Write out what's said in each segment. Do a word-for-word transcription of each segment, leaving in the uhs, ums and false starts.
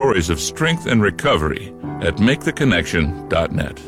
stories of strength and recovery at make the connection dot net.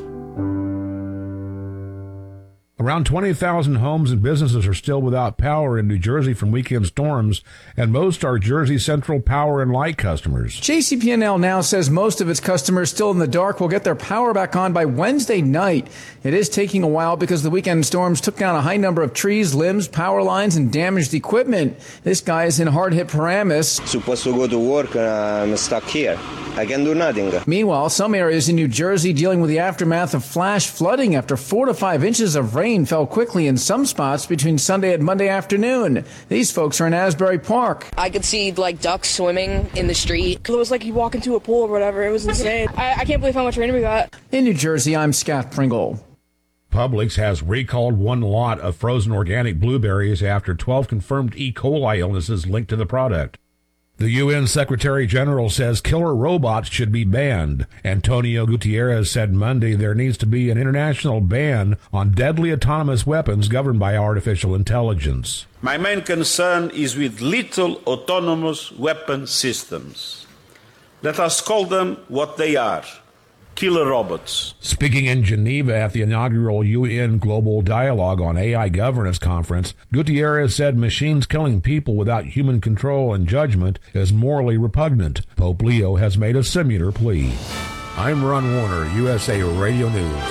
Around twenty thousand homes and businesses are still without power in New Jersey from weekend storms, and most are Jersey Central Power and Light customers. J C P N L now says most of its customers still in the dark will get their power back on by Wednesday night. It is taking a while because the weekend storms took down a high number of trees, limbs, power lines, and damaged equipment. This guy is in hard-hit Paramus. Supposed to go to work, and I'm stuck here. I can do nothing. Meanwhile, some areas in New Jersey dealing with the aftermath of flash flooding after four to five inches of rain fell quickly in some spots between Sunday and Monday afternoon. These folks are in Asbury Park. I could see like ducks swimming in the street. It was like you walk into a pool or whatever. It was insane. I, I can't believe how much rain we got. In New Jersey, I'm Scott Pringle. Publix has recalled one lot of frozen organic blueberries after twelve confirmed E. coli illnesses linked to the product. The U N Secretary General says killer robots should be banned. Antonio Gutierrez said Monday there needs to be an international ban on deadly autonomous weapons governed by artificial intelligence. My main concern is with lethal autonomous weapon systems. Let us call them what they are. Killer robots. Speaking in Geneva at the inaugural U N Global Dialogue on A I Governance Conference, Gutierrez said machines killing people without human control and judgment is morally repugnant. Pope Leo has made a similar plea. I'm Ron Warner, U S A Radio News.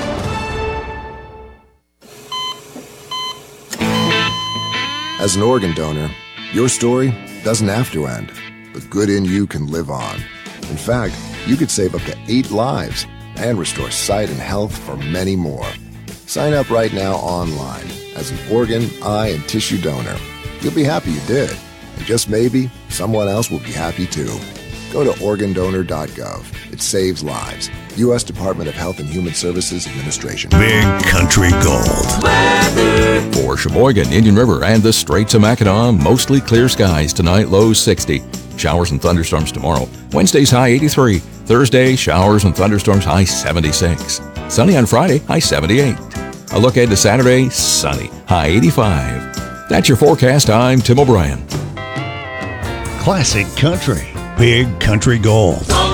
As an organ donor, your story doesn't have to end. The good in you can live on. In fact, you could save up to eight lives and restore sight and health for many more. Sign up right now online as an organ, eye, and tissue donor. You'll be happy you did. And just maybe, someone else will be happy too. Go to organ donor dot gov. It saves lives. U S Department of Health and Human Services Administration. Big Country Gold. Weather. For Sheboygan, Indian River, and the Straits of Mackinac, mostly clear skies tonight, lows sixty. Showers and thunderstorms tomorrow. Wednesday's high eighty-three. Thursday, showers and thunderstorms, high seventy-six. Sunny on Friday, high seventy-eight. A look ahead to Saturday, sunny, high eighty-five. That's your forecast. I'm Tim O'Brien. Classic Country. Big Country Gold.